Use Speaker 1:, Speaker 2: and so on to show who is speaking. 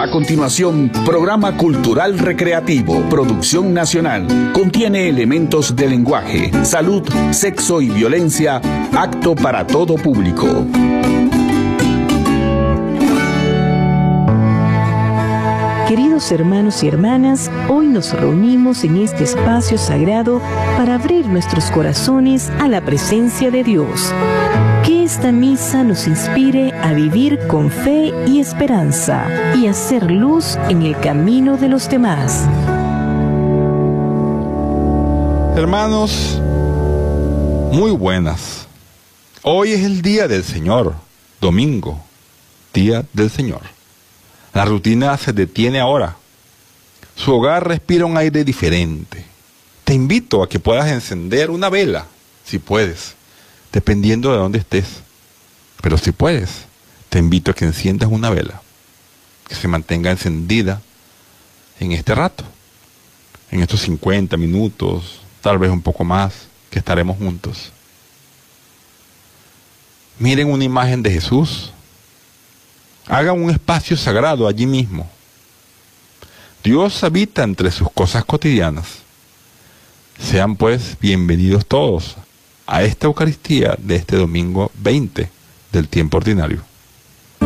Speaker 1: A continuación, programa cultural recreativo, producción nacional. Contiene elementos de lenguaje, salud, sexo y violencia, apto para todo público.
Speaker 2: Queridos hermanos y hermanas, hoy nos reunimos en este espacio sagrado para abrir nuestros corazones a la presencia de Dios. Que esta misa nos inspire a vivir con fe y esperanza y hacer luz en el camino de los demás.
Speaker 3: Hermanos, muy buenas. Hoy es el día del Señor, domingo, día del Señor. La rutina se detiene ahora. Su hogar respira un aire diferente. Te invito a que puedas encender una vela, si puedes, dependiendo de dónde estés. Pero si puedes, te invito a que enciendas una vela, que se mantenga encendida en este rato, en estos 50 minutos, tal vez un poco más, que estaremos juntos. Miren una imagen de Jesús. Hagan un espacio sagrado allí mismo. Dios habita entre sus cosas cotidianas. Sean pues bienvenidos todos a esta Eucaristía de este domingo 20 del tiempo ordinario.